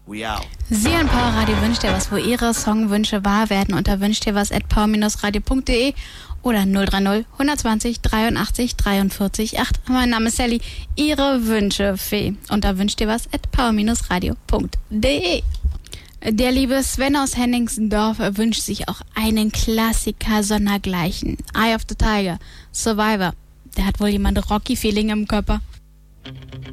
We out. Sie und Power Radio wünscht dir was, wo Ihre Songwünsche wahr werden unter wünschtdirwas@power-radio.de oder 030 120 83 43 8. Mein Name ist Sally, Ihre Wünschefee unter wünschtdirwas@power-radio.de. Der liebe Sven aus Henningsendorf wünscht sich auch einen Klassiker sondergleichen. Eye of the Tiger, Survivor. Der hat wohl jemand Rocky-Feeling im Körper.